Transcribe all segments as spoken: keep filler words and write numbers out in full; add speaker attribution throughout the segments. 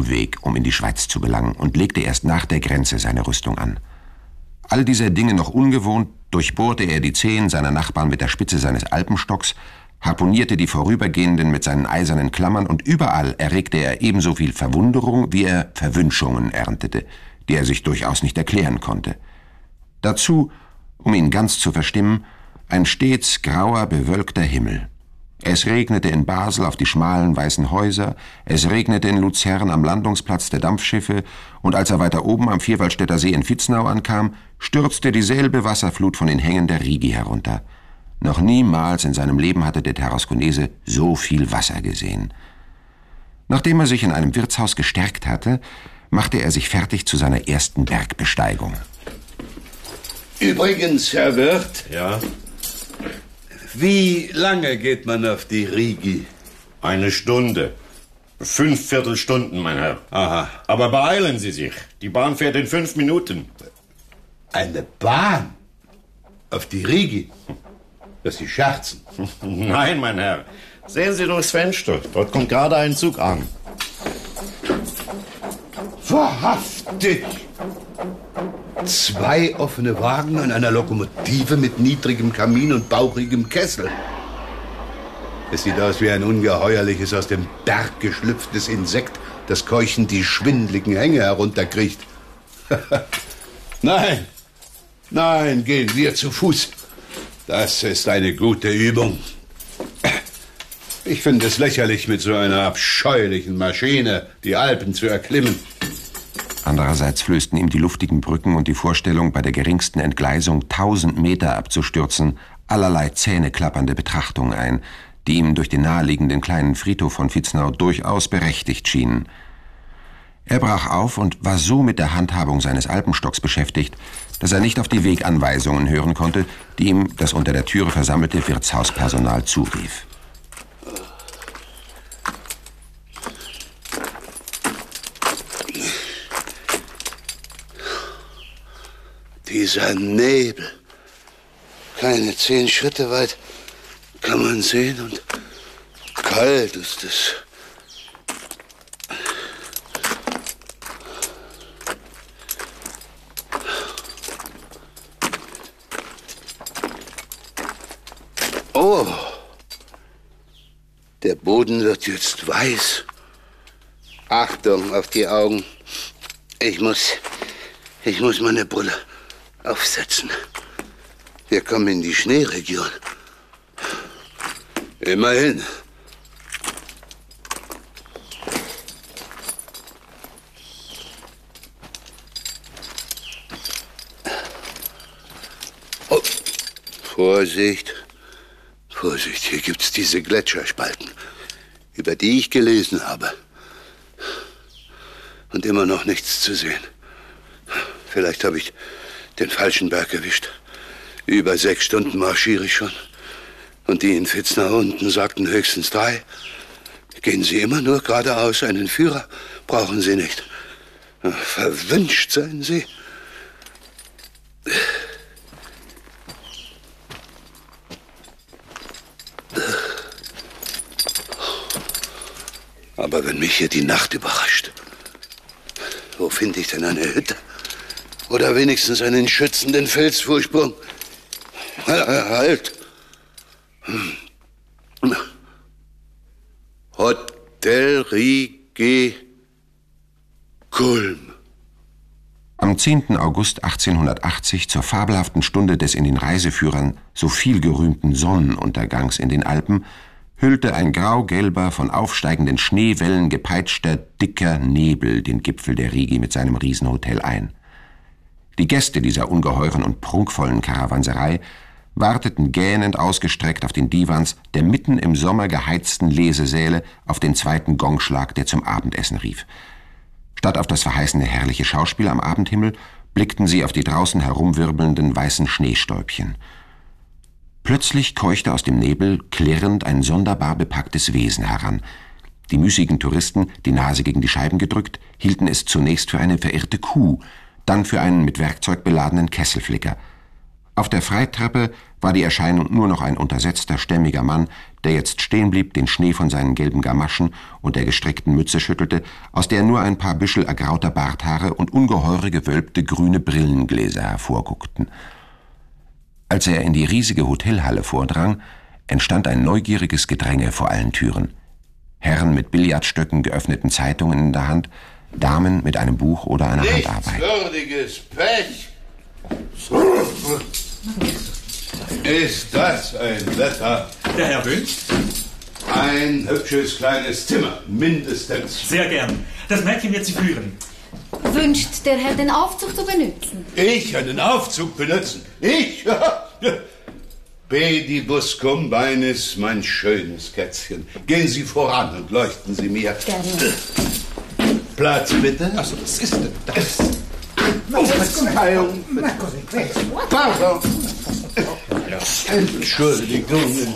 Speaker 1: Umweg, um in die Schweiz zu gelangen, und legte erst nach der Grenze seine Rüstung an. All dieser Dinge noch ungewohnt, durchbohrte er die Zehen seiner Nachbarn mit der Spitze seines Alpenstocks, harponierte die Vorübergehenden mit seinen eisernen Klammern, und überall erregte er ebenso viel Verwunderung, wie er Verwünschungen erntete, die er sich durchaus nicht erklären konnte. Dazu, um ihn ganz zu verstimmen, ein stets grauer, bewölkter Himmel. Es regnete in Basel auf die schmalen weißen Häuser, es regnete in Luzern am Landungsplatz der Dampfschiffe, und als er weiter oben am Vierwaldstätter See in Vitznau ankam, stürzte dieselbe Wasserflut von den Hängen der Rigi herunter. Noch niemals in seinem Leben hatte der Tarasconese so viel Wasser gesehen. Nachdem er sich in einem Wirtshaus gestärkt hatte, machte er sich fertig zu seiner ersten Bergbesteigung.
Speaker 2: Übrigens, Herr Wirt.
Speaker 3: Ja?
Speaker 2: Wie lange geht man auf die Rigi?
Speaker 3: Eine Stunde. Fünf Viertelstunden, mein Herr.
Speaker 2: Aha.
Speaker 3: Aber beeilen Sie sich. Die Bahn fährt in fünf Minuten.
Speaker 2: Eine Bahn? Auf die Rigi? Dass Sie scherzen.
Speaker 3: Nein, mein Herr. Sehen Sie durchs Fenster. Dort kommt gerade ein Zug an.
Speaker 2: Wahrhaftig! Zwei offene Wagen an einer Lokomotive mit niedrigem Kamin und bauchigem Kessel. Es sieht aus wie ein ungeheuerliches, aus dem Berg geschlüpftes Insekt, das keuchend die schwindligen Hänge herunterkriecht. Nein, nein, gehen wir zu Fuß. Das ist eine gute Übung. Ich finde es lächerlich, mit so einer abscheulichen Maschine die Alpen zu erklimmen.
Speaker 1: Andererseits flößten ihm die luftigen Brücken und die Vorstellung, bei der geringsten Entgleisung tausend Meter abzustürzen, allerlei zähneklappernde Betrachtungen ein, die ihm durch den naheliegenden kleinen Friedhof von Vitznau durchaus berechtigt schienen. Er brach auf und war so mit der Handhabung seines Alpenstocks beschäftigt, dass er nicht auf die Weganweisungen hören konnte, die ihm das unter der Türe versammelte Wirtshauspersonal zurief.
Speaker 2: Dieser Nebel. Keine zehn Schritte weit kann man sehen, und kalt ist es. Oh, der Boden wird jetzt weiß. Achtung auf die Augen. Ich muss, ich muss meine Brille aufsetzen. Wir kommen in die Schneeregion. Immerhin. Oh. Vorsicht. Vorsicht, hier gibt's diese Gletscherspalten, über die ich gelesen habe. Und immer noch nichts zu sehen. Vielleicht habe ich den falschen Berg erwischt. Über sechs Stunden marschiere ich schon. Und die in Vitznau unten sagten höchstens drei. Gehen Sie immer nur geradeaus. Einen Führer brauchen Sie nicht. Verwünscht seien Sie. Aber wenn mich hier die Nacht überrascht, wo finde ich denn eine Hütte? Oder wenigstens einen schützenden Felsvorsprung? Halt! Hotel Rigi Kulm.
Speaker 1: Am zehnten August achtzehnhundertachtzig, zur fabelhaften Stunde des in den Reiseführern so viel gerühmten Sonnenuntergangs in den Alpen, hüllte ein grau-gelber, von aufsteigenden Schneewellen gepeitschter, dicker Nebel den Gipfel der Rigi mit seinem Riesenhotel ein. Die Gäste dieser ungeheuren und prunkvollen Karawanserei warteten gähnend ausgestreckt auf den Divans der mitten im Sommer geheizten Lesesäle auf den zweiten Gongschlag, der zum Abendessen rief. Statt auf das verheißene herrliche Schauspiel am Abendhimmel blickten sie auf die draußen herumwirbelnden weißen Schneestäubchen. Plötzlich keuchte aus dem Nebel klirrend ein sonderbar bepacktes Wesen heran. Die müßigen Touristen, die Nase gegen die Scheiben gedrückt, hielten es zunächst für eine verirrte Kuh, dann für einen mit Werkzeug beladenen Kesselflicker. Auf der Freitreppe war die Erscheinung nur noch ein untersetzter, stämmiger Mann, der jetzt stehen blieb, den Schnee von seinen gelben Gamaschen und der gestreckten Mütze schüttelte, aus der nur ein paar Büschel ergrauter Barthaare und ungeheure gewölbte grüne Brillengläser hervorguckten. Als er in die riesige Hotelhalle vordrang, entstand ein neugieriges Gedränge vor allen Türen. Herren mit Billardstöcken, geöffneten Zeitungen in der Hand, Damen mit einem Buch oder einer Handarbeit.
Speaker 2: Nichtswürdiges Pech! Ist das ein Wetter?
Speaker 4: Der Herr wünscht?
Speaker 2: Ein hübsches kleines Zimmer, mindestens.
Speaker 4: Sehr gern. Das Mädchen wird Sie führen.
Speaker 5: Wünscht der Herr, den Aufzug zu benutzen?
Speaker 2: Ich einen Aufzug benutzen? Ich? Bedibus cum beinis, mein schönes Kätzchen. Gehen Sie voran und leuchten Sie mir.
Speaker 5: Gerne.
Speaker 2: Platz bitte.
Speaker 6: Also, was ist denn das?
Speaker 2: Oh, Verzeihung. Pardon. Entschuldigung.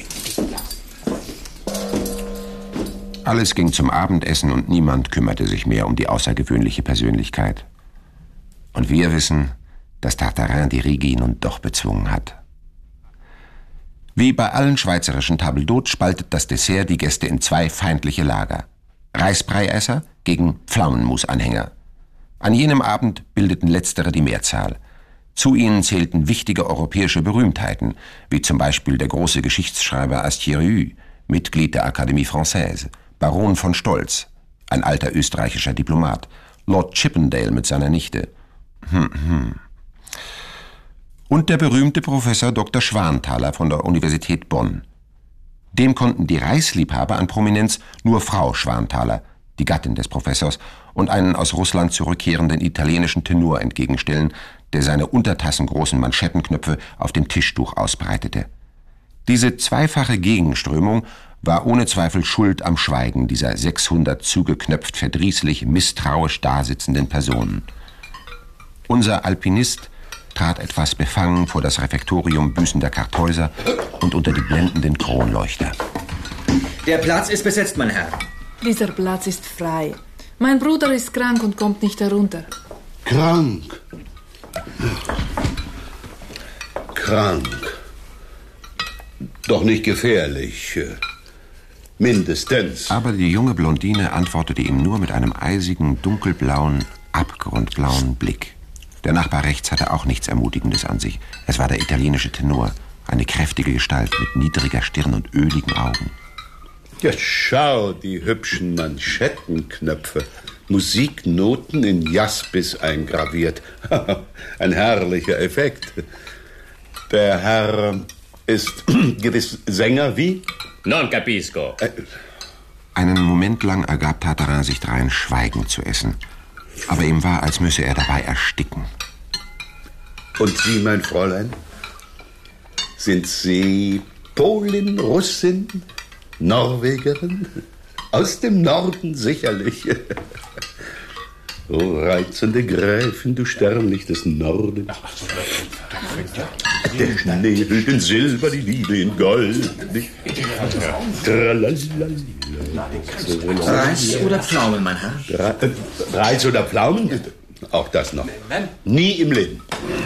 Speaker 1: Alles ging zum Abendessen und niemand kümmerte sich mehr um die außergewöhnliche Persönlichkeit. Und wir wissen, dass Tartarin die Regie nun doch bezwungen hat. Wie bei allen schweizerischen Table d'hôte spaltet das Dessert die Gäste in zwei feindliche Lager. Reisbreiesser gegen Pflaumenmus-Anhänger. An jenem Abend bildeten letztere die Mehrzahl. Zu ihnen zählten wichtige europäische Berühmtheiten, wie zum Beispiel der große Geschichtsschreiber Astieriu, Mitglied der Akademie Française, Baron von Stolz, ein alter österreichischer Diplomat, Lord Chippendale mit seiner Nichte. Hm, hm. Und der berühmte Professor Doktor Schwanthaler von der Universität Bonn. Dem konnten die Reisliebhaber an Prominenz nur Frau Schwanthaler, die Gattin des Professors, und einen aus Russland zurückkehrenden italienischen Tenor entgegenstellen, der seine untertassengroßen Manschettenknöpfe auf dem Tischtuch ausbreitete. Diese zweifache Gegenströmung war ohne Zweifel schuld am Schweigen dieser sechshundert zugeknöpft verdrießlich misstrauisch dasitzenden Personen. Unser Alpinist trat etwas befangen vor das Refektorium büßender Karthäuser und unter die blendenden Kronleuchter.
Speaker 7: Der Platz ist besetzt, mein Herr.
Speaker 8: Dieser Platz ist frei. Mein Bruder ist krank und kommt nicht herunter.
Speaker 2: Krank. Krank. Doch nicht gefährlich. Mindestens.
Speaker 1: Aber die junge Blondine antwortete ihm nur mit einem eisigen, dunkelblauen, abgrundblauen Blick. Der Nachbar rechts hatte auch nichts Ermutigendes an sich. Es war der italienische Tenor, eine kräftige Gestalt mit niedriger Stirn und öligen Augen.
Speaker 2: Ja, schau, die hübschen Manschettenknöpfe. Musiknoten in Jaspis eingraviert. Ein herrlicher Effekt. Der Herr ist gewiss Sänger wie?
Speaker 9: Non capisco.
Speaker 2: Äh,
Speaker 1: Einen Moment lang ergab Tartarin sich drein, schweigend zu essen. Aber ihm war, als müsse er dabei ersticken.
Speaker 2: Und Sie, mein Fräulein? Sind Sie Polin, Russin, Norwegerin? Aus dem Norden sicherlich. O reizende Gräfin, du Sternlicht des Nordens. Der Schnee hüllt in Silber, die Liebe in Gold.
Speaker 7: Reis oder Pflaumen, mein Herr?
Speaker 2: Reis oder Pflaumen? Auch das noch. Nie im Leben.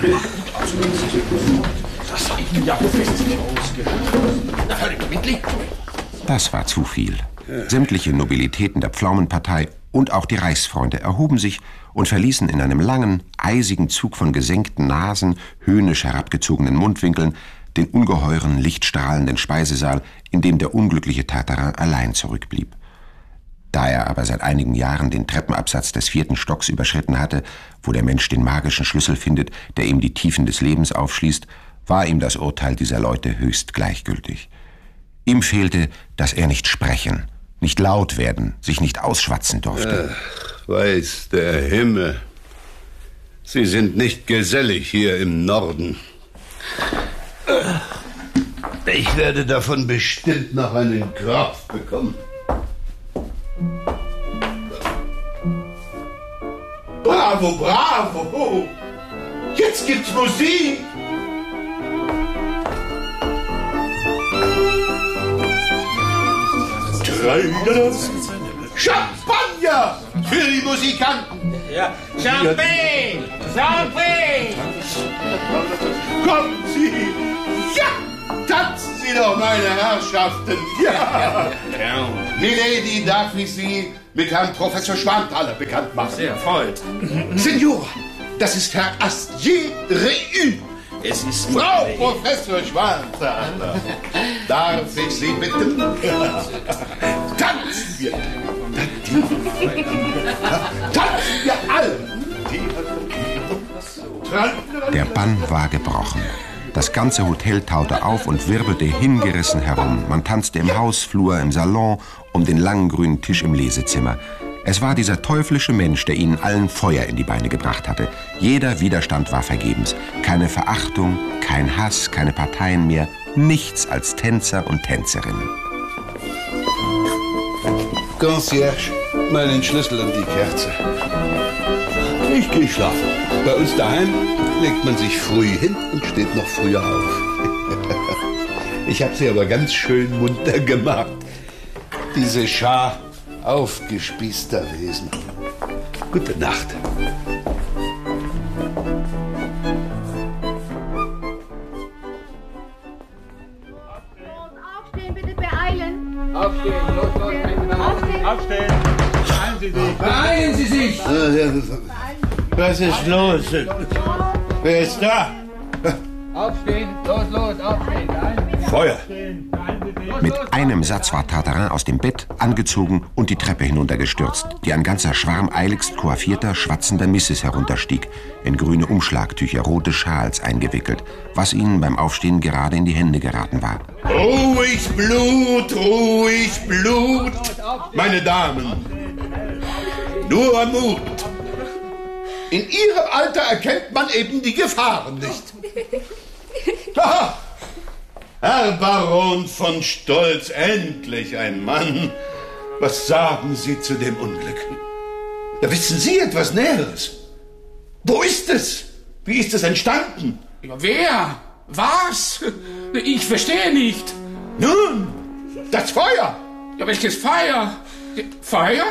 Speaker 1: Das war zu viel. Sämtliche Nobilitäten der Pflaumenpartei und auch die Reichsfreunde erhoben sich und verließen in einem langen, eisigen Zug von gesenkten Nasen, höhnisch herabgezogenen Mundwinkeln den ungeheuren, lichtstrahlenden Speisesaal, in dem der unglückliche Tartarin allein zurückblieb. Da er aber seit einigen Jahren den Treppenabsatz des vierten Stocks überschritten hatte, wo der Mensch den magischen Schlüssel findet, der ihm die Tiefen des Lebens aufschließt, war ihm das Urteil dieser Leute höchst gleichgültig. Ihm fehlte, dass er nicht sprechen, nicht laut werden, sich nicht ausschwatzen durfte.
Speaker 2: Ach, weiß der Himmel. Sie sind nicht gesellig hier im Norden. Ich werde davon bestimmt noch einen Kropf bekommen. Bravo, bravo! Jetzt gibt's Musik! Champagner für die Musikanten!
Speaker 6: Ja. Champagne! Champagne!
Speaker 2: Kommen Sie! Ja! Tanzen Sie doch, meine Herrschaften! Ja!
Speaker 3: Ja.
Speaker 2: Milady, darf ich Sie mit Herrn Professor Schwanthaler bekannt machen?
Speaker 3: Sehr erfreut.
Speaker 2: Signora, das ist Herr Astier Rehu.
Speaker 3: Es ist
Speaker 2: Frau Professor Schwanthaler, darf ich Sie bitten? Tanzen wir! Tanzen wir alle!
Speaker 1: Der Bann war gebrochen. Das ganze Hotel taute auf und wirbelte hingerissen herum. Man tanzte im Hausflur, im Salon, um den langen grünen Tisch im Lesezimmer. Es war dieser teuflische Mensch, der ihnen allen Feuer in die Beine gebracht hatte. Jeder Widerstand war vergebens. Keine Verachtung, kein Hass, keine Parteien mehr. Nichts als Tänzer und Tänzerinnen.
Speaker 2: Concierge, meinen Schlüssel und die Kerze. Ich gehe schlafen. Bei uns daheim legt man sich früh hin und steht noch früher auf. Ich habe sie aber ganz schön munter gemacht. Diese Schar aufgespießter Wesen. Gute Nacht.
Speaker 5: Aufstehen, bitte beeilen.
Speaker 6: Aufstehen, los, los,
Speaker 5: Aufstehen.
Speaker 6: Aufstehen!
Speaker 7: Beeilen Sie sich!
Speaker 2: Was ist los? Wer ist da?
Speaker 6: Aufstehen, los, los, aufstehen!
Speaker 2: Feuer.
Speaker 1: Mit einem Satz war Tartarin aus dem Bett, angezogen und die Treppe hinuntergestürzt, die ein ganzer Schwarm eiligst coiffierter, schwatzender Misses herunterstieg, in grüne Umschlagtücher, rote Schals eingewickelt, was ihnen beim Aufstehen gerade in die Hände geraten war.
Speaker 2: Ruhig Blut, ruhig Blut, meine Damen. Nur Mut. In Ihrem Alter erkennt man eben die Gefahren nicht. Aha. Herr Baron von Stolz, endlich ein Mann. Was sagen Sie zu dem Unglück? Da wissen Sie etwas Näheres. Wo ist es? Wie ist es entstanden?
Speaker 9: Wer? Was? Ich verstehe nicht.
Speaker 2: Nun, das Feuer.
Speaker 9: Ja, welches Feuer? Feuer?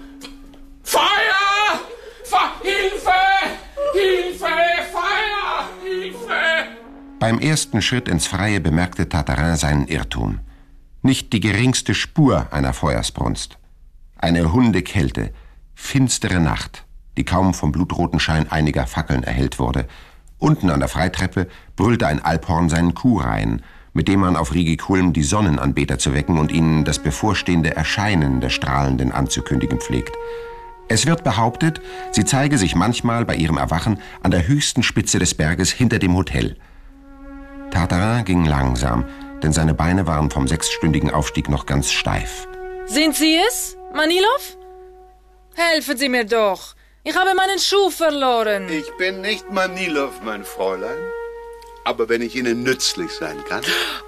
Speaker 9: Feuer! Fe- Hilfe! Hilfe! Feuer! Hilfe!
Speaker 1: Beim ersten Schritt ins Freie bemerkte Tartarin seinen Irrtum. Nicht die geringste Spur einer Feuersbrunst. Eine Hundekälte, finstere Nacht, die kaum vom blutroten Schein einiger Fackeln erhellt wurde. Unten an der Freitreppe brüllte ein Alphorn seinen Kuhreihen, mit dem man auf Rigikulm die Sonnenanbeter zu wecken und ihnen das bevorstehende Erscheinen der Strahlenden anzukündigen pflegt. Es wird behauptet, sie zeige sich manchmal bei ihrem Erwachen an der höchsten Spitze des Berges hinter dem Hotel. Tartarin ging langsam, denn seine Beine waren vom sechsstündigen Aufstieg noch ganz steif.
Speaker 8: Sind Sie es, Manilov? Helfen Sie mir doch. Ich habe meinen Schuh verloren.
Speaker 2: Ich bin nicht Manilov, mein Fräulein. Aber wenn ich Ihnen nützlich sein kann...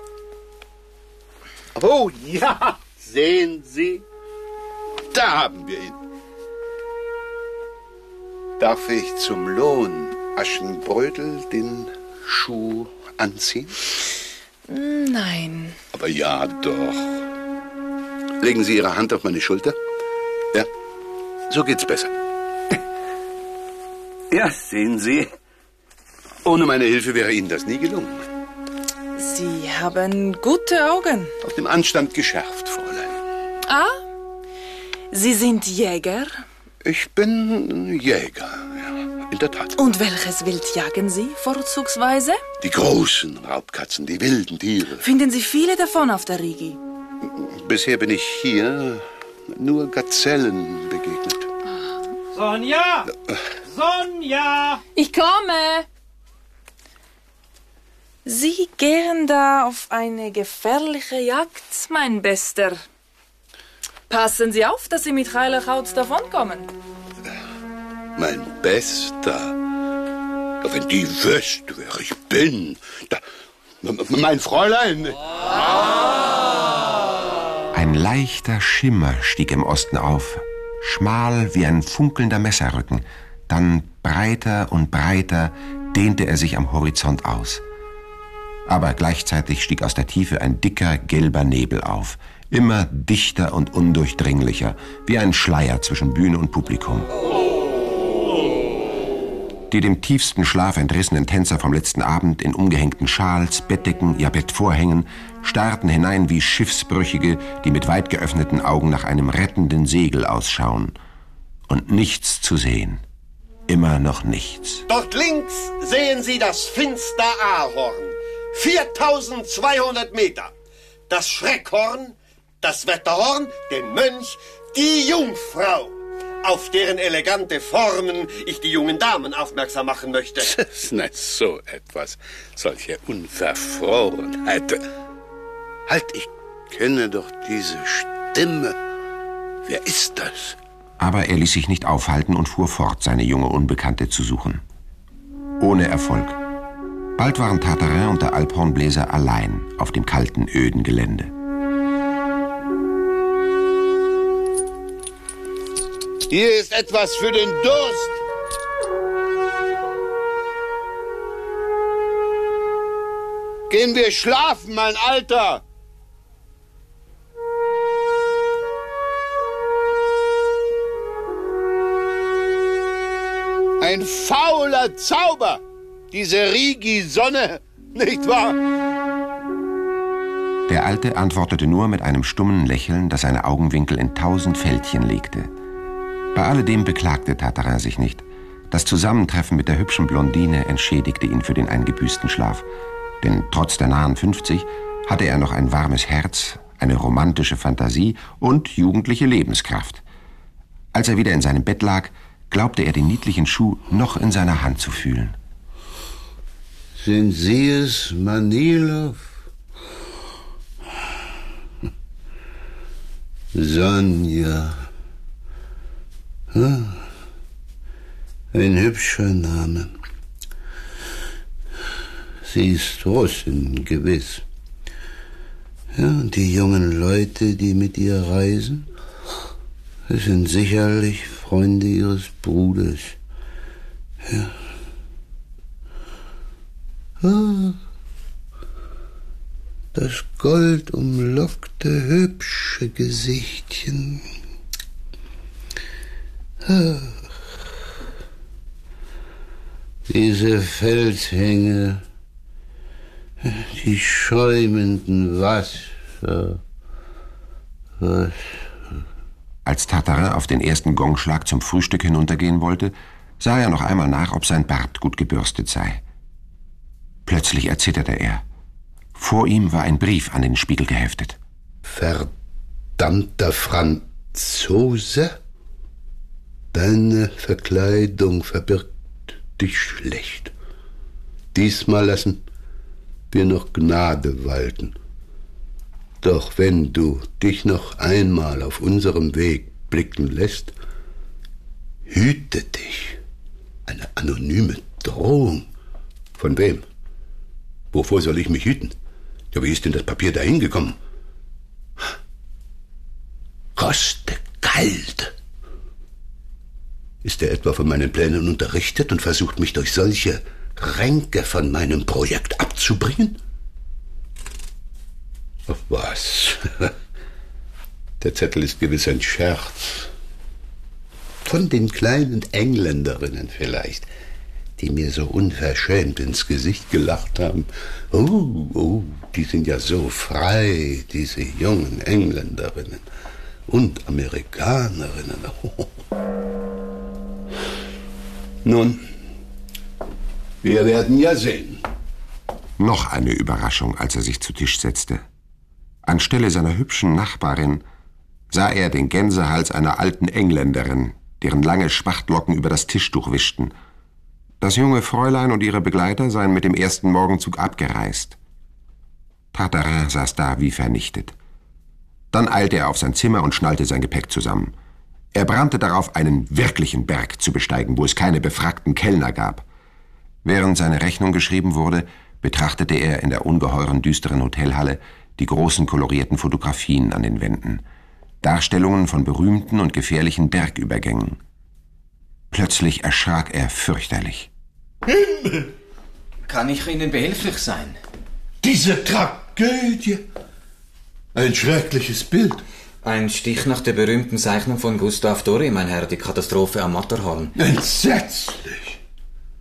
Speaker 2: Oh ja, sehen Sie, da haben wir ihn. Darf ich zum Lohn Aschenbrödel den Schuh anziehen?
Speaker 8: Nein.
Speaker 2: Aber ja, doch. Legen Sie Ihre Hand auf meine Schulter. Ja, so geht's besser. Ja, sehen Sie. Ohne meine Hilfe wäre Ihnen das nie gelungen.
Speaker 8: Sie haben gute Augen.
Speaker 2: Auf dem Anstand geschärft, Fräulein.
Speaker 8: Ah? Sie sind Jäger?
Speaker 2: Ich bin Jäger, ja, in der Tat.
Speaker 8: Und welches Wild jagen Sie vorzugsweise?
Speaker 2: Die großen Raubkatzen, die wilden Tiere.
Speaker 8: Finden Sie viele davon auf der Rigi?
Speaker 2: Bisher bin ich hier nur Gazellen begegnet.
Speaker 6: Sonja! Sonja!
Speaker 8: Ich komme! Sie gehen da auf eine gefährliche Jagd, mein Bester. Passen Sie auf, dass Sie mit heiler Haut davonkommen.
Speaker 2: Mein Bester. Wenn die wüsste, wer ich bin. Da, mein Fräulein.
Speaker 1: Ein leichter Schimmer stieg im Osten auf, schmal wie ein funkelnder Messerrücken. Dann breiter und breiter dehnte er sich am Horizont aus. Aber gleichzeitig stieg aus der Tiefe ein dicker, gelber Nebel auf, immer dichter und undurchdringlicher, wie ein Schleier zwischen Bühne und Publikum. Die dem tiefsten Schlaf entrissenen Tänzer vom letzten Abend in umgehängten Schals, Bettdecken, ja Bettvorhängen starrten hinein wie Schiffsbrüchige, die mit weit geöffneten Augen nach einem rettenden Segel ausschauen. Und nichts zu sehen. Immer noch nichts.
Speaker 10: Dort links sehen Sie das Finster Ahorn. viertausendzweihundert Meter. Das Schreckhorn, das Wetterhorn, den Mönch, die Jungfrau, auf deren elegante Formen ich die jungen Damen aufmerksam machen möchte.
Speaker 2: Das ist nicht so etwas, solche Unverfrorenheit. Halt, ich kenne doch diese Stimme. Wer ist das?
Speaker 1: Aber er ließ sich nicht aufhalten und fuhr fort, seine junge Unbekannte zu suchen. Ohne Erfolg. Bald waren Tartarin und der Alphornbläser allein auf dem kalten, öden Gelände.
Speaker 2: Hier ist etwas für den Durst. Gehen wir schlafen, mein Alter. Ein fauler Zauber, diese Rigi-Sonne, nicht wahr?
Speaker 1: Der Alte antwortete nur mit einem stummen Lächeln, das seine Augenwinkel in tausend Fältchen legte. Bei alledem beklagte Tartarin sich nicht. Das Zusammentreffen mit der hübschen Blondine entschädigte ihn für den eingebüßten Schlaf. Denn trotz der nahen fünfzig hatte er noch ein warmes Herz, eine romantische Fantasie und jugendliche Lebenskraft. Als er wieder in seinem Bett lag, glaubte er den niedlichen Schuh noch in seiner Hand zu fühlen.
Speaker 2: Sind Sie es, Manilow? Sonja. Hm. Ein hübscher Name. Sie ist Russin, gewiss. Ja, und die jungen Leute, die mit ihr reisen, das sind sicherlich Freunde ihres Bruders. Ja. Ah, das goldumlockte, hübsche Gesichtchen. Ah. Diese Felshänge, die schäumenden Wasser. Was?
Speaker 1: Als Tartarin auf den ersten Gongschlag zum Frühstück hinuntergehen wollte, sah er noch einmal nach, ob sein Bart gut gebürstet sei. Plötzlich erzitterte er. Vor ihm war ein Brief an den Spiegel geheftet.
Speaker 2: Verdammter Franzose, deine Verkleidung verbirgt dich schlecht. Diesmal lassen wir noch Gnade walten. Doch wenn du dich noch einmal auf unserem Weg blicken lässt, hüte dich. Eine anonyme Drohung. Von wem? Wovor soll ich mich hüten? Ja, wie ist denn das Papier dahin gekommen? Koste kalt. Ist er etwa von meinen Plänen unterrichtet und versucht, mich durch solche Ränke von meinem Projekt abzubringen? Ach was? Der Zettel ist gewiss ein Scherz. Von den kleinen Engländerinnen vielleicht, die mir so unverschämt ins Gesicht gelacht haben. Oh, oh, die sind ja so frei, diese jungen Engländerinnen und Amerikanerinnen. Oh. Nun, wir werden ja sehen.
Speaker 1: Noch eine Überraschung, als er sich zu Tisch setzte. Anstelle seiner hübschen Nachbarin sah er den Gänsehals einer alten Engländerin, deren lange Spachtlocken über das Tischtuch wischten. Das junge Fräulein und ihre Begleiter seien mit dem ersten Morgenzug abgereist. Tartarin saß da wie vernichtet. Dann eilte er auf sein Zimmer und schnallte sein Gepäck zusammen. Er brannte darauf, einen wirklichen Berg zu besteigen, wo es keine befrackten Kellner gab. Während seine Rechnung geschrieben wurde, betrachtete er in der ungeheuren, düsteren Hotelhalle die großen kolorierten Fotografien an den Wänden. Darstellungen von berühmten und gefährlichen Bergübergängen. Plötzlich erschrak er fürchterlich.
Speaker 11: Himmel! Kann ich Ihnen behilflich sein?
Speaker 2: Diese Tragödie! Ein schreckliches Bild.
Speaker 11: Ein Stich nach der berühmten Zeichnung von Gustave Doré, mein Herr, die Katastrophe am Matterhorn.
Speaker 2: Entsetzlich!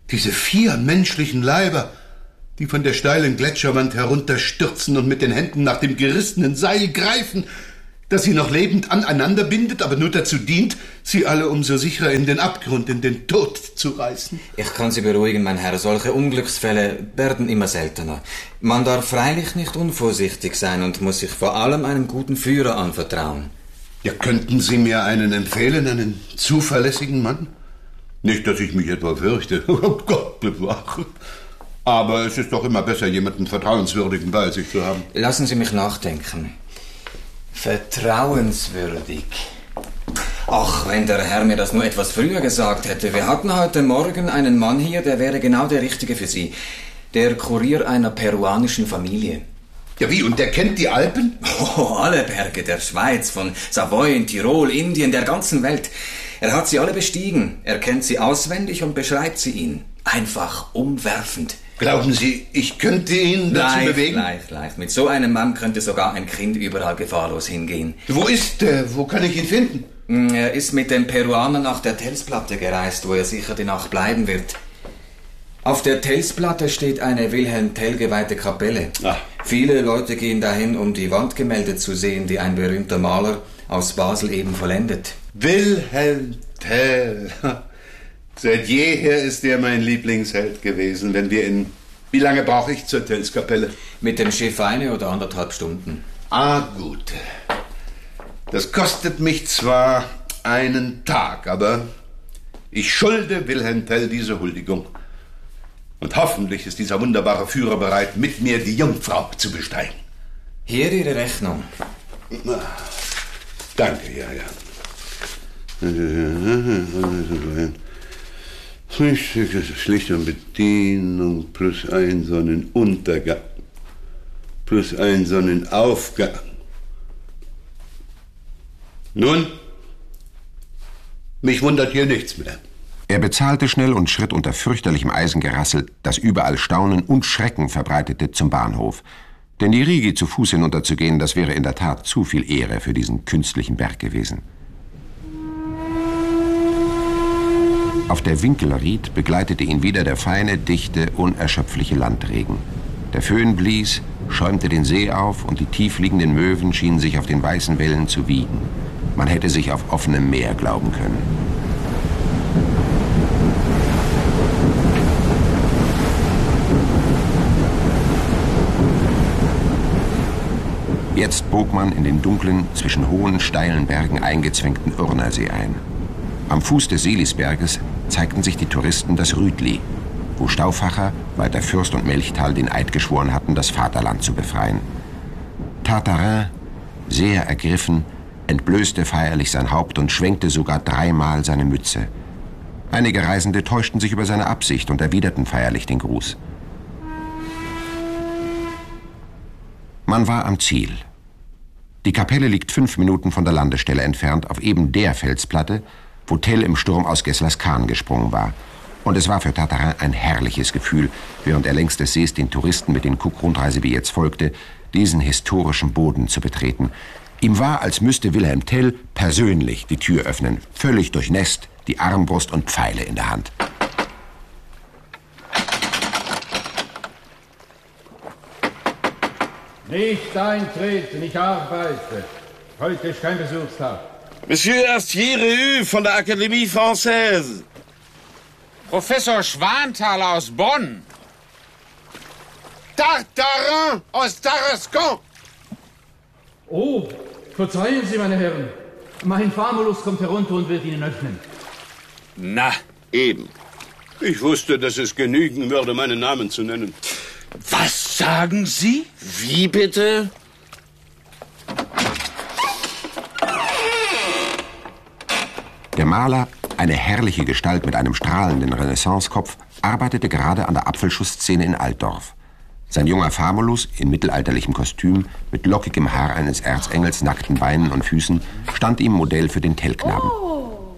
Speaker 2: Diese vier menschlichen Leiber, die von der steilen Gletscherwand herunterstürzen und mit den Händen nach dem gerissenen Seil greifen, das sie noch lebend aneinander bindet, aber nur dazu dient, sie alle umso sicherer in den Abgrund, in den Tod zu reißen.
Speaker 11: Ich kann Sie beruhigen, mein Herr. Solche Unglücksfälle werden immer seltener. Man darf freilich nicht unvorsichtig sein und muss sich vor allem einem guten Führer anvertrauen.
Speaker 2: Ja, könnten Sie mir einen empfehlen, einen zuverlässigen Mann? Nicht, dass ich mich etwa fürchte. Oh Gott bewahre. Aber es ist doch immer besser, jemanden Vertrauenswürdigen bei sich zu haben.
Speaker 11: Lassen Sie mich nachdenken. Vertrauenswürdig. Ach, wenn der Herr mir das nur etwas früher gesagt hätte. Wir hatten heute Morgen einen Mann hier, der wäre genau der Richtige für Sie. Der Kurier einer peruanischen Familie.
Speaker 2: Ja, wie? Und der kennt die Alpen?
Speaker 11: Oh, alle Berge der Schweiz, von Savoyen, Tirol, Indien, der ganzen Welt. Er hat sie alle bestiegen. Er kennt sie auswendig und beschreibt sie Ihnen. Einfach umwerfend.
Speaker 2: Glauben Sie, ich könnte ihn dazu
Speaker 11: leicht,
Speaker 2: bewegen?
Speaker 11: Leicht, leicht. Mit so einem Mann könnte sogar ein Kind überall gefahrlos hingehen.
Speaker 2: Wo ist er? Wo kann ich ihn finden?
Speaker 11: Er ist mit dem Peruaner nach der Telsplatte gereist, wo er sicher die Nacht bleiben wird. Auf der Telsplatte steht eine Wilhelm Tell geweihte Kapelle. Ach. Viele Leute gehen dahin, um die Wandgemälde zu sehen, die ein berühmter Maler aus Basel eben vollendet.
Speaker 2: Wilhelm Tell. Seit jeher ist er mein Lieblingsheld gewesen, wenn wir in... Wie lange brauche ich zur Tellskapelle?
Speaker 11: Mit dem Schiff eine oder anderthalb Stunden.
Speaker 2: Ah, gut. Das kostet mich zwar einen Tag, aber ich schulde Wilhelm Tell diese Huldigung. Und hoffentlich ist dieser wunderbare Führer bereit, mit mir die Jungfrau zu besteigen.
Speaker 11: Hier Ihre Rechnung.
Speaker 2: Danke, ja, ja. Schlicht und Bedienung plus ein Sonnenuntergang plus ein Sonnenaufgang. Nun, mich wundert hier nichts mehr.
Speaker 1: Er bezahlte schnell und schritt unter fürchterlichem Eisengerassel, das überall Staunen und Schrecken verbreitete, zum Bahnhof. Denn die Rigi zu Fuß hinunterzugehen, das wäre in der Tat zu viel Ehre für diesen künstlichen Berg gewesen. Auf der Winkelried begleitete ihn wieder der feine, dichte, unerschöpfliche Landregen. Der Föhn blies, schäumte den See auf und die tiefliegenden Möwen schienen sich auf den weißen Wellen zu wiegen. Man hätte sich auf offenem Meer glauben können. Jetzt bog man in den dunklen, zwischen hohen, steilen Bergen eingezwängten Urnersee ein. Am Fuß des Seelisberges zeigten sich die Touristen das Rütli, wo Stauffacher, Walter Fürst und Melchthal den Eid geschworen hatten, das Vaterland zu befreien. Tartarin, sehr ergriffen, entblößte feierlich sein Haupt und schwenkte sogar dreimal seine Mütze. Einige Reisende täuschten sich über seine Absicht und erwiderten feierlich den Gruß. Man war am Ziel. Die Kapelle liegt fünf Minuten von der Landestelle entfernt, auf eben der Felsplatte, wo Tell im Sturm aus Gesslers Kahn gesprungen war. Und es war für Tartarin ein herrliches Gefühl, während er längs des Sees den Touristen mit den Cook-Rundreise-Billets folgte, diesen historischen Boden zu betreten. Ihm war, als müsste Wilhelm Tell persönlich die Tür öffnen, völlig durchnässt, die Armbrust und Pfeile in der Hand.
Speaker 7: Nicht eintreten, ich arbeite. Heute ist kein Besuchstag.
Speaker 3: Monsieur Astier Rehue von der Akademie Française.
Speaker 9: Professor Schwanthaler aus Bonn.
Speaker 10: Tartarin aus Tarascon.
Speaker 12: Oh, verzeihen Sie, meine Herren. Mein Famulus kommt herunter und wird Ihnen öffnen.
Speaker 3: Na, eben.
Speaker 2: Ich wusste, dass es genügen würde, meinen Namen zu nennen.
Speaker 3: Was sagen Sie? Wie bitte?
Speaker 1: Der Maler, eine herrliche Gestalt mit einem strahlenden Renaissancekopf, arbeitete gerade an der Apfelschuss-Szene in Altdorf. Sein junger Famulus, in mittelalterlichem Kostüm, mit lockigem Haar eines Erzengels, nackten Beinen und Füßen, stand ihm Modell für den Tellknaben.
Speaker 5: Oh.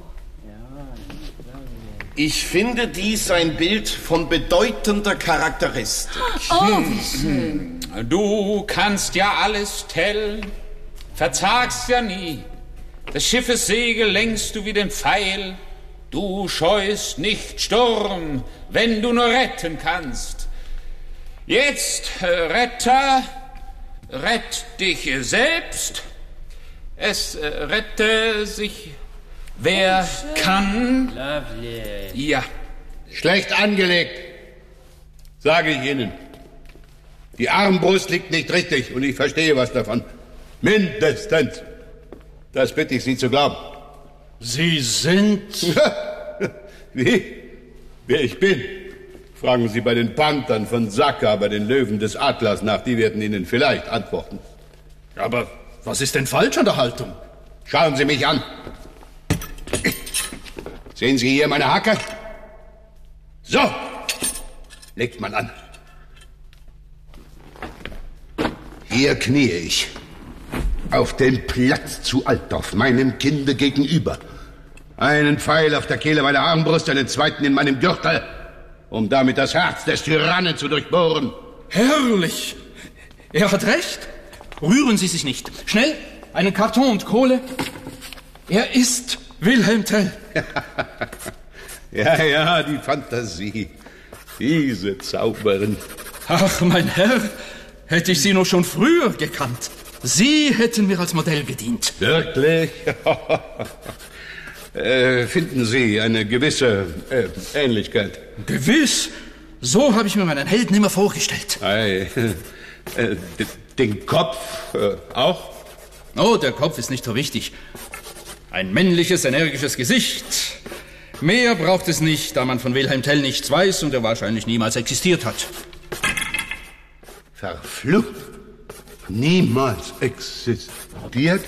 Speaker 3: Ich finde dies ein Bild von bedeutender Charakteristik.
Speaker 5: Oh, wie schön.
Speaker 9: Du kannst ja alles, Tell. Verzagst ja nie. Des Schiffes Segel lenkst du wie den Pfeil. Du scheust nicht Sturm, wenn du nur retten kannst. Jetzt, äh, Retter, rett dich selbst. Es äh, rette sich, wer kann.
Speaker 6: Lovely.
Speaker 9: Ja.
Speaker 2: Schlecht angelegt, sage ich Ihnen. Die Armbrust liegt nicht richtig und ich verstehe was davon. Mindestens. Das bitte ich Sie zu glauben.
Speaker 7: Sie sind...
Speaker 2: Wie? Wer ich bin? Fragen Sie bei den Panthern von Saka, bei den Löwen des Atlas nach. Die werden Ihnen vielleicht antworten.
Speaker 7: Aber was ist denn falsch an der Haltung?
Speaker 2: Schauen Sie mich an. Sehen Sie hier meine Hacke? So legt man an. Hier kniee ich. Auf dem Platz zu Altdorf, meinem Kinde gegenüber. Einen Pfeil auf der Kehle meiner Armbrust, einen zweiten in meinem Gürtel, um damit das Herz des Tyrannen zu durchbohren.
Speaker 12: Herrlich! Er hat recht. Rühren Sie sich nicht. Schnell, einen Karton und Kohle. Er ist Wilhelm Tell.
Speaker 2: Ja, ja, die Fantasie. Diese Zauberin.
Speaker 12: Ach, mein Herr, hätte ich Sie noch schon früher gekannt. Sie hätten mir als Modell gedient.
Speaker 2: Wirklich? äh, finden Sie eine gewisse äh, Ähnlichkeit?
Speaker 12: Gewiss. So habe ich mir meinen Helden immer vorgestellt.
Speaker 2: Ei, äh, den Kopf äh, auch?
Speaker 12: Oh, der Kopf ist nicht so wichtig. Ein männliches, energisches Gesicht. Mehr braucht es nicht, da man von Wilhelm Tell nichts weiß und er wahrscheinlich niemals existiert hat.
Speaker 2: Verflucht. Niemals existiert?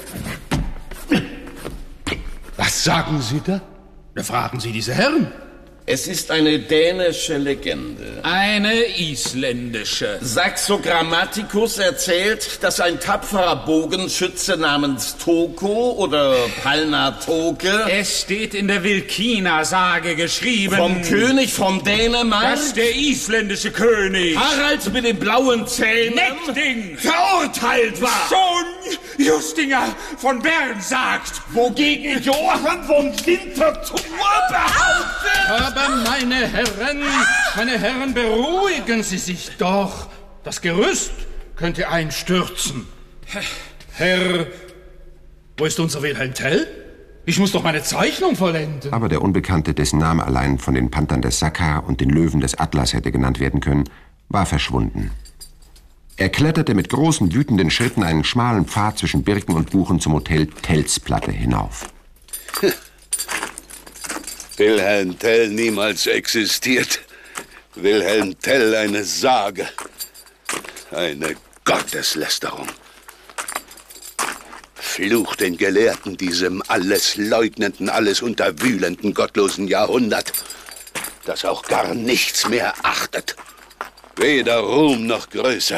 Speaker 2: Was sagen Sie da?
Speaker 12: Da fragen Sie diese Herren.
Speaker 3: Es ist eine dänische Legende.
Speaker 9: Eine isländische.
Speaker 3: Saxo Grammaticus erzählt, dass ein tapferer Bogenschütze namens Toko oder Palnatoke...
Speaker 9: Es steht in der Wilkina-Sage geschrieben...
Speaker 3: Vom König von Dänemark...
Speaker 9: Dass der isländische König...
Speaker 3: Harald mit den blauen Zähnen...
Speaker 9: Neckding...
Speaker 3: verurteilt war.
Speaker 9: Sohn Justinger von Bern sagt...
Speaker 3: Wogegen Johann von Winterthur behauptet...
Speaker 12: Aber meine Herren, meine Herren, beruhigen Sie sich doch. Das Gerüst könnte einstürzen. Herr, wo ist unser Wilhelm Tell? Ich muss doch meine Zeichnung vollenden.
Speaker 1: Aber der Unbekannte, dessen Name allein von den Panthern des Saka und den Löwen des Atlas hätte genannt werden können, war verschwunden. Er kletterte mit großen, wütenden Schritten einen schmalen Pfad zwischen Birken und Buchen zum Hotel Tellsplatte hinauf.
Speaker 2: Wilhelm Tell niemals existiert. Wilhelm Tell eine Sage. Eine Gotteslästerung. Fluch den Gelehrten, diesem alles leugnenden, alles unterwühlenden, gottlosen Jahrhundert, das auch gar nichts mehr achtet. Weder Ruhm noch Größe.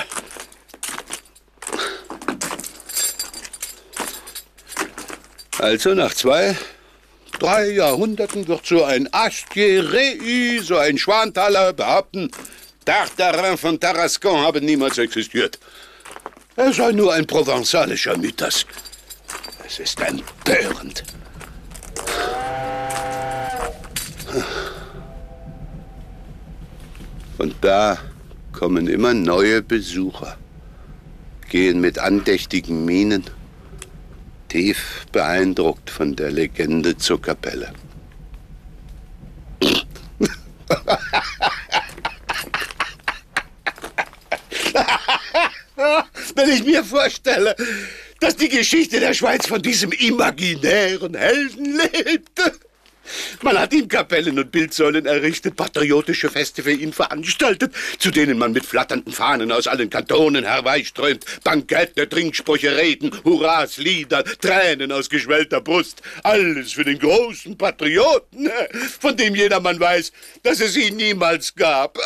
Speaker 2: Also nach zwei... Drei Jahrhunderten wird so ein Astier-Rei, so ein Schwanthaler behaupten, Tartarin von Tarascon habe niemals existiert. Er sei nur ein provenzalischer Mythos. Es ist empörend. Und da kommen immer neue Besucher, gehen mit andächtigen Mienen, tief beeindruckt von der Legende zur Kapelle. Wenn ich mir vorstelle, dass die Geschichte der Schweiz von diesem imaginären Helden lebte. Man hat ihm Kapellen und Bildsäulen errichtet, patriotische Feste für ihn veranstaltet, zu denen man mit flatternden Fahnen aus allen Kantonen herbeiströmt, Bankette, Trinksprüche, Reden, Hurras, Lieder, Tränen aus geschwellter Brust. Alles für den großen Patrioten, von dem jedermann weiß, dass es ihn niemals gab.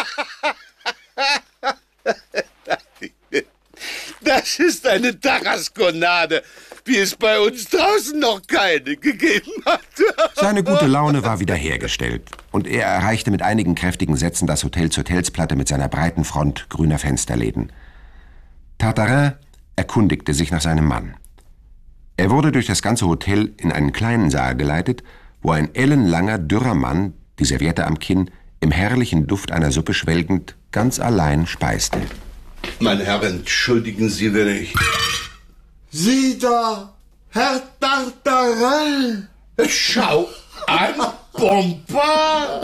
Speaker 2: Das ist eine Tarasconade, wie es bei uns draußen noch keine gegeben hat.
Speaker 1: Seine gute Laune war wiederhergestellt und er erreichte mit einigen kräftigen Sätzen das Hotel zur Tellsplatte mit seiner breiten Front grüner Fensterläden. Tartarin erkundigte sich nach seinem Mann. Er wurde durch das ganze Hotel in einen kleinen Saal geleitet, wo ein ellenlanger, dürrer Mann, die Serviette am Kinn, im herrlichen Duft einer Suppe schwelgend, ganz allein speiste.
Speaker 2: Meine Herren, entschuldigen Sie, wenn ich...
Speaker 13: Sieh da, Herr Tartarin!
Speaker 2: Schau an, Bompard!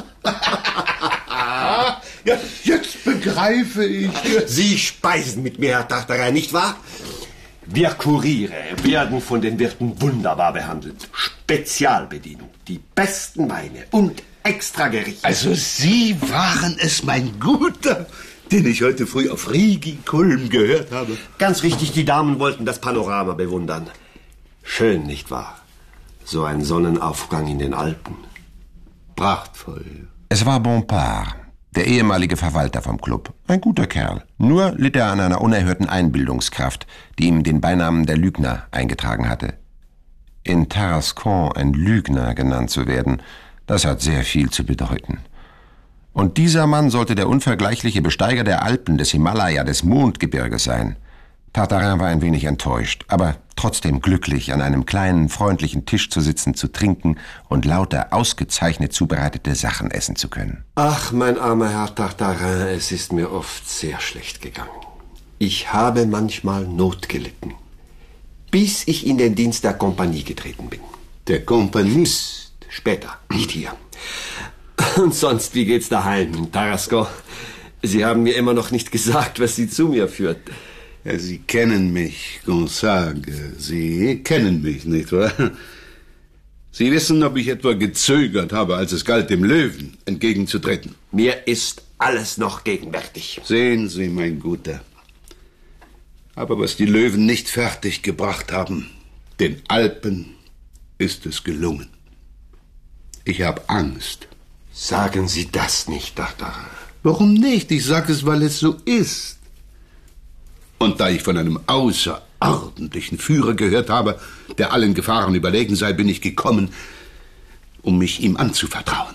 Speaker 2: Ja, jetzt begreife ich.
Speaker 10: Sie speisen mit mir, Herr Tartarin, nicht wahr? Wir Kuriere werden von den Wirten wunderbar behandelt. Spezialbedienung, die besten Weine und extra Gerichte.
Speaker 2: Also Sie waren es, mein Guter, den ich heute früh auf Rigi Kulm gehört habe.
Speaker 10: Ganz richtig, die Damen wollten das Panorama bewundern. Schön, nicht wahr? So ein Sonnenaufgang in den Alpen. Prachtvoll.
Speaker 1: Es war Bompard, der ehemalige Verwalter vom Club. Ein guter Kerl. Nur litt er an einer unerhörten Einbildungskraft, die ihm den Beinamen der Lügner eingetragen hatte. In Tarascon ein Lügner genannt zu werden, das hat sehr viel zu bedeuten. Und dieser Mann sollte der unvergleichliche Besteiger der Alpen, des Himalaya, des Mondgebirges sein. Tartarin war ein wenig enttäuscht, aber trotzdem glücklich, an einem kleinen, freundlichen Tisch zu sitzen, zu trinken und lauter ausgezeichnet zubereitete Sachen essen zu können.
Speaker 10: Ach, mein armer Herr Tartarin, es ist mir oft sehr schlecht gegangen. Ich habe manchmal Not gelitten, bis ich in den Dienst der Kompanie getreten bin.
Speaker 2: Der Kompanie?
Speaker 10: Psst, später, nicht hier. Und sonst, wie geht's daheim in Tarascon? Sie haben mir immer noch nicht gesagt, was Sie zu mir führt.
Speaker 2: Ja, Sie kennen mich, Gonzague. Sie kennen mich, nicht wahr? Sie wissen, ob ich etwa gezögert habe, als es galt, dem Löwen entgegenzutreten.
Speaker 10: Mir ist alles noch gegenwärtig.
Speaker 2: Sehen Sie, mein Guter. Aber was die Löwen nicht fertig gebracht haben, den Alpen ist es gelungen. Ich habe Angst.
Speaker 10: Sagen Sie das nicht, Tartarin.
Speaker 2: Warum nicht? Ich sage es, weil es so ist. Und da ich von einem außerordentlichen Führer gehört habe, der allen Gefahren überlegen sei, bin ich gekommen, um mich ihm anzuvertrauen.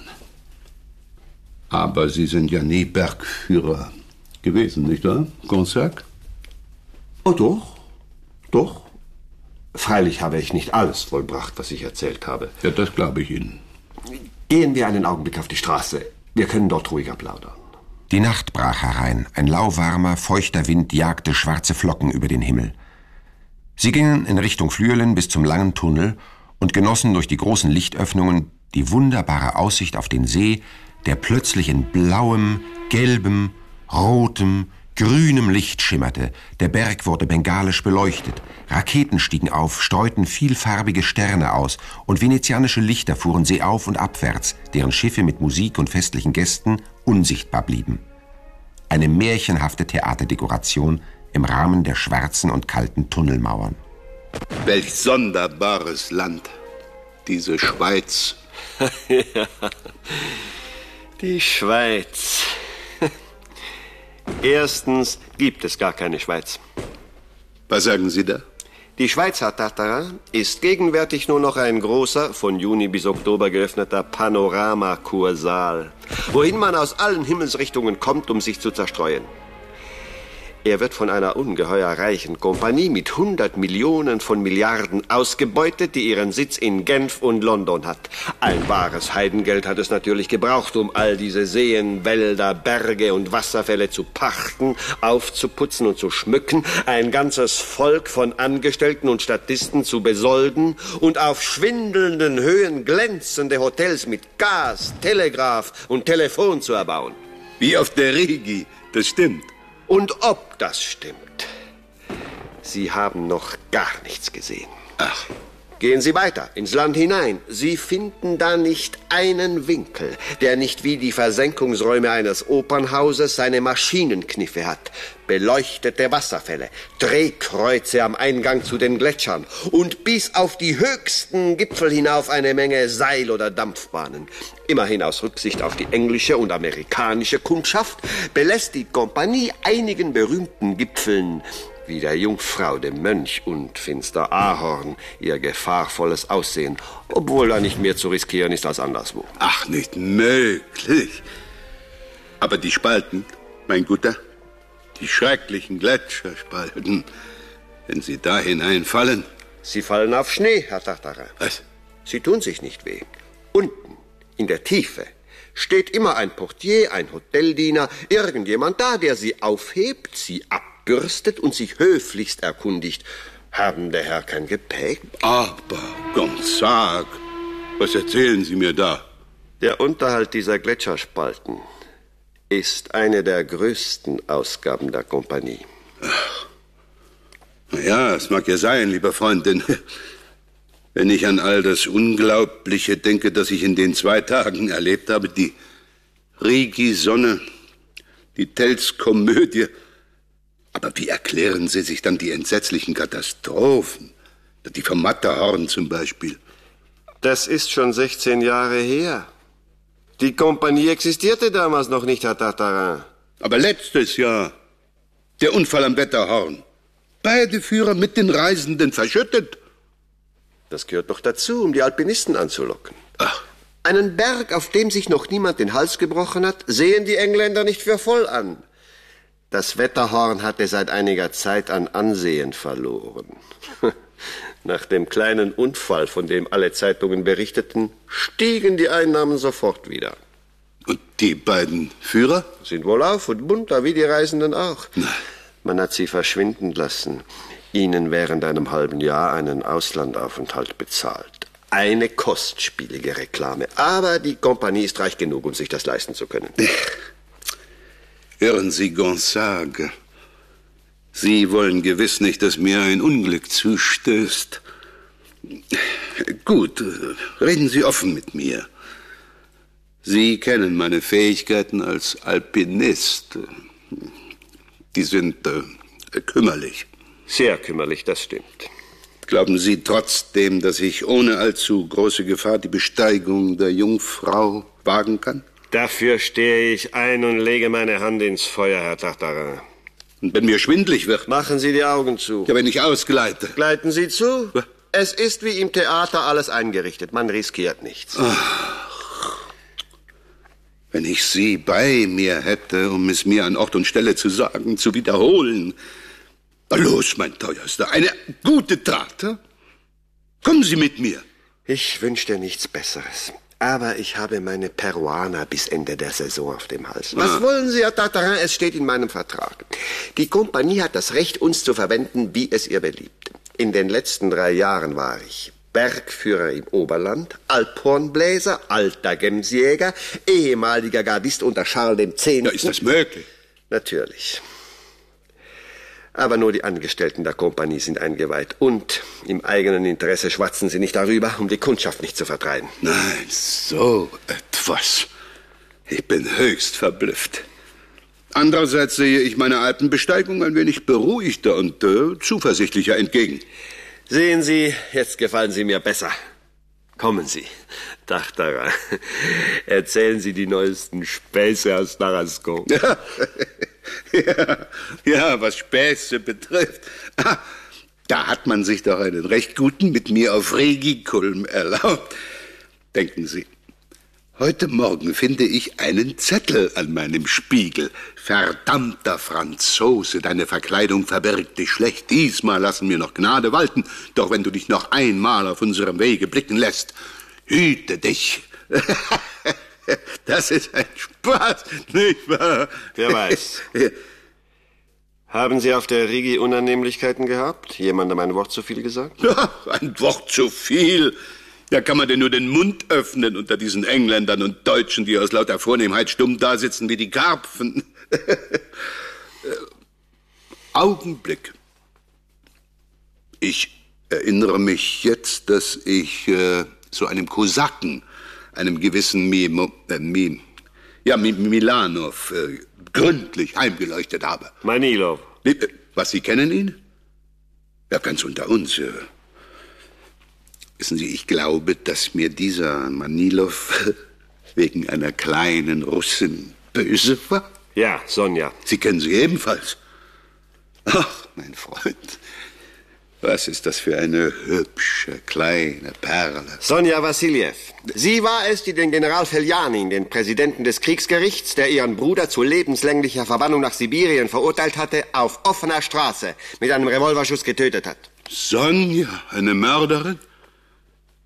Speaker 2: Aber Sie sind ja nie Bergführer gewesen, nicht wahr, Gonzague?
Speaker 10: Oh doch, doch. Freilich habe ich nicht alles vollbracht, was ich erzählt habe.
Speaker 2: Ja, das glaube ich Ihnen.
Speaker 10: Gehen wir einen Augenblick auf die Straße. Wir können dort ruhiger plaudern.
Speaker 1: Die Nacht brach herein. Ein lauwarmer, feuchter Wind jagte schwarze Flocken über den Himmel. Sie gingen in Richtung Flüelen bis zum langen Tunnel und genossen durch die großen Lichtöffnungen die wunderbare Aussicht auf den See, der plötzlich in blauem, gelbem, rotem, grünem Licht schimmerte. Der Berg wurde bengalisch beleuchtet. Raketen stiegen auf, streuten vielfarbige Sterne aus und venezianische Lichter fuhren seeauf und abwärts, deren Schiffe mit Musik und festlichen Gästen unsichtbar blieben. Eine märchenhafte Theaterdekoration im Rahmen der schwarzen und kalten Tunnelmauern.
Speaker 2: Welch sonderbares Land, diese Schweiz.
Speaker 10: Ja, die Schweiz. Erstens gibt es gar keine Schweiz.
Speaker 2: Was sagen Sie da?
Speaker 10: Die Schweiz, Herr Tartarin, ist gegenwärtig nur noch ein großer, von Juni bis Oktober geöffneter Panoramakursaal, wohin man aus allen Himmelsrichtungen kommt, um sich zu zerstreuen. Er wird von einer ungeheuer reichen Kompanie mit hundert Millionen von Milliarden ausgebeutet, die ihren Sitz in Genf und London hat. Ein wahres Heidengeld hat es natürlich gebraucht, um all diese Seen, Wälder, Berge und Wasserfälle zu pachten, aufzuputzen und zu schmücken, ein ganzes Volk von Angestellten und Statisten zu besolden und auf schwindelnden Höhen glänzende Hotels mit Gas, Telegraph und Telefon zu erbauen.
Speaker 2: Wie auf der Rigi, das stimmt.
Speaker 10: Und ob das stimmt, Sie haben noch gar nichts gesehen.
Speaker 2: Ach.
Speaker 10: Gehen Sie weiter, ins Land hinein. Sie finden da nicht einen Winkel, der nicht wie die Versenkungsräume eines Opernhauses seine Maschinenkniffe hat. Beleuchtete Wasserfälle, Drehkreuze am Eingang zu den Gletschern und bis auf die höchsten Gipfel hinauf eine Menge Seil- oder Dampfbahnen. Immerhin aus Rücksicht auf die englische und amerikanische Kundschaft belässt die Kompanie einigen berühmten Gipfeln wie der Jungfrau, dem Mönch und Finster Ahorn ihr gefahrvolles Aussehen, obwohl da nicht mehr zu riskieren ist als anderswo.
Speaker 2: Ach, nicht möglich. Aber die Spalten, mein Guter, die schrecklichen Gletscherspalten, wenn sie da hineinfallen...
Speaker 10: Sie fallen auf Schnee, Herr Tartarin.
Speaker 2: Was?
Speaker 10: Sie tun sich nicht weh. Unten, in der Tiefe, steht immer ein Portier, ein Hoteldiener, irgendjemand da, der sie aufhebt, sie abbürstet und sich höflichst erkundigt. Haben der Herr kein Gepäck?
Speaker 2: Aber, Gonzague, was erzählen Sie mir da?
Speaker 10: Der Unterhalt dieser Gletscherspalten ist eine der größten Ausgaben der Kompanie.
Speaker 2: Ach. Na ja, es mag ja sein, lieber Freund, denn wenn ich an all das Unglaubliche denke, das ich in den zwei Tagen erlebt habe, die Rigi-Sonne, die Tells-Komödie. Aber wie erklären Sie sich dann die entsetzlichen Katastrophen? Die vom Matterhorn zum Beispiel.
Speaker 10: Das ist schon sechzehn Jahre her. Die Kompanie existierte damals noch nicht, Herr Tartarin.
Speaker 2: Aber letztes Jahr, der Unfall am Wetterhorn. Beide Führer mit den Reisenden verschüttet.
Speaker 10: Das gehört doch dazu, um die Alpinisten anzulocken. Ach. Einen Berg, auf dem sich noch niemand den Hals gebrochen hat, sehen die Engländer nicht für voll an. Das Wetterhorn hatte seit einiger Zeit an Ansehen verloren. Nach dem kleinen Unfall, von dem alle Zeitungen berichteten, stiegen die Einnahmen sofort wieder.
Speaker 2: Und die beiden Führer?
Speaker 10: Sind wohlauf und munter, wie die Reisenden auch. Man hat sie verschwinden lassen. Ihnen während einem halben Jahr einen Auslandaufenthalt bezahlt. Eine kostspielige Reklame. Aber die Kompanie ist reich genug, um sich das leisten zu können.
Speaker 2: Hören Sie, Gonzague, Sie wollen gewiss nicht, dass mir ein Unglück zustößt. Gut, reden Sie offen mit mir. Sie kennen meine Fähigkeiten als Alpinist. Die sind äh, kümmerlich.
Speaker 10: Sehr kümmerlich, das stimmt.
Speaker 2: Glauben Sie trotzdem, dass ich ohne allzu große Gefahr die Besteigung der Jungfrau wagen kann?
Speaker 10: Dafür stehe ich ein und lege meine Hand ins Feuer, Herr Tartarin.
Speaker 2: Und wenn mir schwindlig wird?
Speaker 10: Machen Sie die Augen zu.
Speaker 2: Ja, wenn ich ausgleite.
Speaker 10: Gleiten Sie zu? Was? Es ist wie im Theater alles eingerichtet. Man riskiert nichts.
Speaker 2: Ach, wenn ich Sie bei mir hätte, um es mir an Ort und Stelle zu sagen, zu wiederholen. Na los, mein Teuerster, eine gute Tat. Hm? Kommen Sie mit mir.
Speaker 10: Ich wünschte nichts Besseres. Aber ich habe meine Peruaner bis Ende der Saison auf dem Hals. Was ah. wollen Sie, Herr Tartarin? Es steht in meinem Vertrag. Die Kompanie hat das Recht, uns zu verwenden, wie es ihr beliebt. In den letzten drei Jahren war ich Bergführer im Oberland, Alphornbläser, alter Gemsjäger, ehemaliger Gardist unter Charles der Zehnten.
Speaker 2: Ja, ist das möglich?
Speaker 10: Natürlich. Aber nur die Angestellten der Kompanie sind eingeweiht. Und im eigenen Interesse schwatzen sie nicht darüber, um die Kundschaft nicht zu vertreiben.
Speaker 2: Nein, so etwas. Ich bin höchst verblüfft. Andererseits sehe ich meiner Alpenbesteigung ein wenig beruhigter und äh, zuversichtlicher entgegen.
Speaker 10: Sehen Sie, jetzt gefallen Sie mir besser. Kommen Sie, Tartarin. Erzählen Sie die neuesten Späße aus Tarascon.
Speaker 2: Ja. Ja, ja, was Späße betrifft. Ah, da hat man sich doch einen recht guten mit mir auf Regikulm erlaubt. Denken Sie, heute Morgen finde ich einen Zettel an meinem Spiegel. Verdammter Franzose, deine Verkleidung verbirgt dich schlecht. Diesmal lassen wir noch Gnade walten. Doch wenn du dich noch einmal auf unserem Wege blicken lässt, hüte dich. Das ist ein Spaß, nicht wahr?
Speaker 10: Wer weiß. Haben Sie auf der Rigi Unannehmlichkeiten gehabt? Jemandem ein Wort zu viel gesagt?
Speaker 2: Ja, ein Wort zu viel. Ja, kann man denn nur den Mund öffnen unter diesen Engländern und Deutschen, die aus lauter Vornehmheit stumm dasitzen wie die Karpfen? Augenblick. Ich erinnere mich jetzt, dass ich äh, zu einem Kosaken, einem gewissen Mimo, äh, Mim, ja, Milanov, äh, gründlich heimgeleuchtet habe.
Speaker 10: Manilov.
Speaker 2: Was, Sie kennen ihn? Ja, ganz unter uns. Äh. Wissen Sie, ich glaube, dass mir dieser Manilov wegen einer kleinen Russin böse war.
Speaker 10: Ja, Sonja.
Speaker 2: Sie kennen sie ebenfalls. Ach, mein Freund. Was ist das für eine hübsche, kleine Perle?
Speaker 10: Sonja Wassiljew. Sie war es, die den General Feljanin, den Präsidenten des Kriegsgerichts, der ihren Bruder zu lebenslänglicher Verbannung nach Sibirien verurteilt hatte, auf offener Straße mit einem Revolverschuss getötet hat.
Speaker 2: Sonja, eine Mörderin?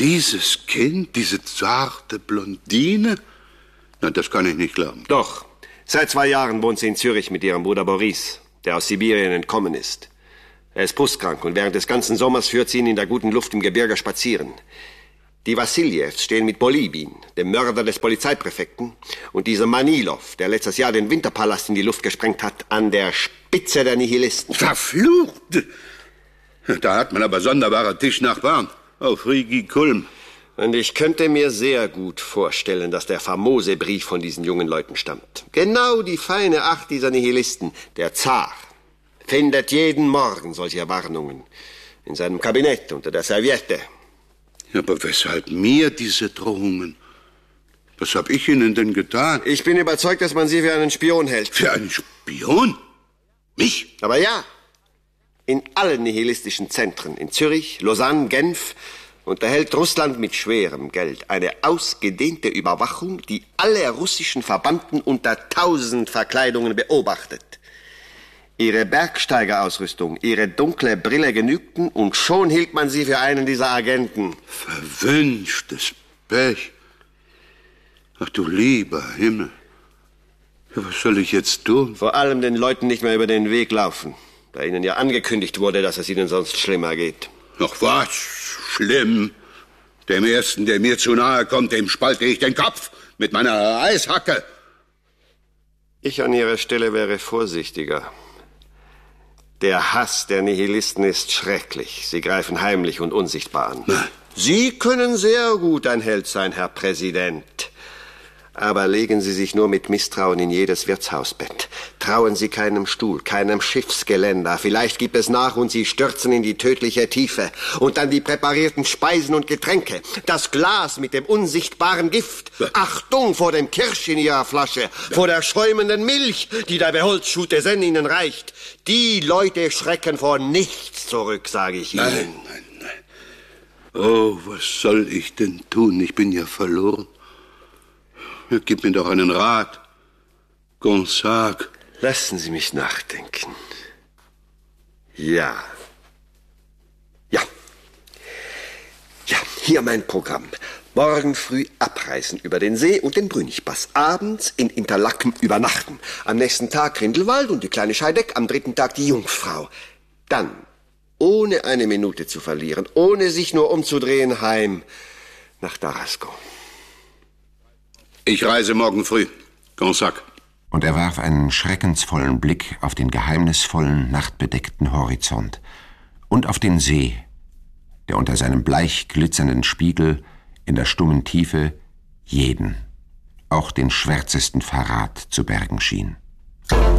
Speaker 2: Dieses Kind, diese zarte Blondine? Na, das kann ich nicht glauben.
Speaker 10: Doch. Seit zwei Jahren wohnt sie in Zürich mit ihrem Bruder Boris, der aus Sibirien entkommen ist. Er ist brustkrank und während des ganzen Sommers führt sie ihn in der guten Luft im Gebirge spazieren. Die Wassiljevs stehen mit Bolibin, dem Mörder des Polizeipräfekten, und diesem Manilov, der letztes Jahr den Winterpalast in die Luft gesprengt hat, an der Spitze der Nihilisten.
Speaker 2: Verflucht! Da hat man aber sonderbare Tischnachbarn auf Rigi Kulm.
Speaker 10: Und ich könnte mir sehr gut vorstellen, dass der famose Brief von diesen jungen Leuten stammt. Genau die feine Acht dieser Nihilisten, der Zar, findet jeden Morgen solche Warnungen in seinem Kabinett unter der Serviette.
Speaker 2: Ja, aber weshalb mir diese Drohungen? Was hab ich Ihnen denn getan?
Speaker 10: Ich bin überzeugt, dass man Sie für einen Spion hält.
Speaker 2: Für einen Spion? Mich?
Speaker 10: Aber ja, in allen nihilistischen Zentren, in Zürich, Lausanne, Genf, unterhält Russland mit schwerem Geld eine ausgedehnte Überwachung, die alle russischen Verbannten unter tausend Verkleidungen beobachtet. Ihre Bergsteigerausrüstung, ihre dunkle Brille genügten und schon hielt man sie für einen dieser Agenten.
Speaker 2: Verwünschtes Pech. Ach du lieber Himmel. Ja, was soll ich jetzt tun?
Speaker 10: Vor allem den Leuten nicht mehr über den Weg laufen, da ihnen ja angekündigt wurde, dass es ihnen sonst schlimmer geht.
Speaker 2: Ach was, schlimm. Dem Ersten, der mir zu nahe kommt, dem spalte ich den Kopf mit meiner Eishacke.
Speaker 10: Ich an Ihrer Stelle wäre vorsichtiger. Der Hass der Nihilisten ist schrecklich. Sie greifen heimlich und unsichtbar an.
Speaker 2: Na.
Speaker 10: Sie können sehr gut ein Held sein, Herr Präsident. Aber legen Sie sich nur mit Misstrauen in jedes Wirtshausbett. Trauen Sie keinem Stuhl, keinem Schiffsgeländer. Vielleicht gibt es nach und Sie stürzen in die tödliche Tiefe. Und dann die präparierten Speisen und Getränke. Das Glas mit dem unsichtbaren Gift. Achtung vor dem Kirsch in Ihrer Flasche. Vor der schäumenden Milch, die der Beholzschute Sen Ihnen reicht. Die Leute schrecken vor nichts zurück, sage ich Ihnen.
Speaker 2: Nein, nein, nein. Oh, was soll ich denn tun? Ich bin ja verloren. Ja, gib mir doch einen Rat. Gonzague.
Speaker 10: Lassen Sie mich nachdenken. Ja. Ja. Ja, hier mein Programm. Morgen früh abreisen über den See und den Brünichpass. Abends in Interlaken übernachten. Am nächsten Tag Grindelwald und die kleine Scheideck. Am dritten Tag die Jungfrau. Dann, ohne eine Minute zu verlieren, ohne sich nur umzudrehen, heim nach Tarascon.
Speaker 2: Ich reise morgen früh, Gonzague.
Speaker 1: Und er warf einen schreckensvollen Blick auf den geheimnisvollen, nachtbedeckten Horizont und auf den See, der unter seinem bleich glitzernden Spiegel in der stummen Tiefe jeden, auch den schwärzesten Verrat zu bergen schien.